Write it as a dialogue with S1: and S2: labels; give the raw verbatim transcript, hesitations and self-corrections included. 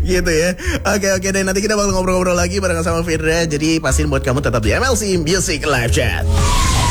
S1: Gitu ya. Oke oke deh, nanti kita bakal ngobrol-ngobrol lagi bareng sama Firda. Jadi pastiin buat kamu tetap di M L C Music Live Chat.